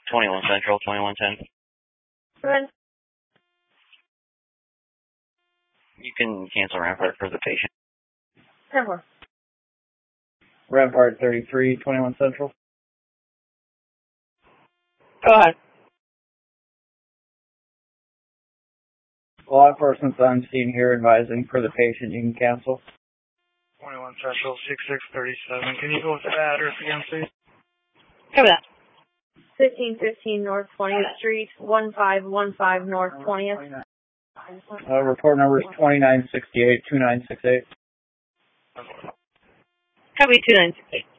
21 Central, 2110. Go ahead. You can cancel Rampart for the patient. 10-4. Rampart 33, 21 Central. Go ahead. Law enforcement's on scene here advising for the patient. You can cancel. 21 Central, 6637. Can you go with the address again, please? Cover that. 1515 North 20th Street, 1515 North 20th. Report number is 2968-2968. Copy 2968.